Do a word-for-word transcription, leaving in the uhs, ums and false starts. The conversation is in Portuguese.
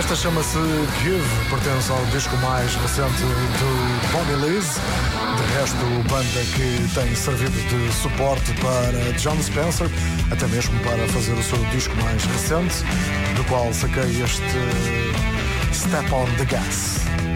Esta chama-se Give, pertence ao disco mais recente do Bonnie Liz. De resto, banda que tem servido de suporte para Jon Spencer, até mesmo para fazer o seu disco mais recente, do qual saquei este Step on the Gas.